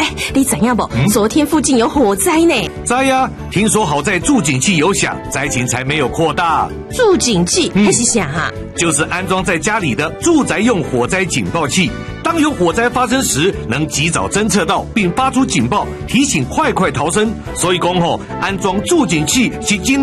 你知影不？昨天附近有火灾呢。 知呀，听说好在助警器有响，灾情才没有扩大。 助警器还是啥啊？ 就是安装在家里的住宅用火灾警报器。当有火灾发生时，能及早侦测到并发出警报，提醒快逃生。所以讲安装助警器是